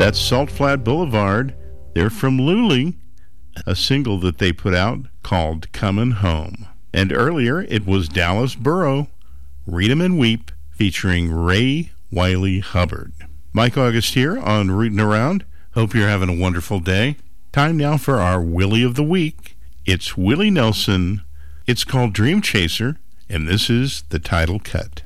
That's Salt Flat Boulevard. They're from Luling, a single that they put out called Comin' Home. And earlier, it was Dallas Burrow, Read 'em and Weep, featuring Ray Wiley Hubbard. Mike August here on Rootin' Around. Hope you're having a wonderful day. Time now for our Willie of the Week. It's Willie Nelson. It's called Dream Chaser, and this is the title cut.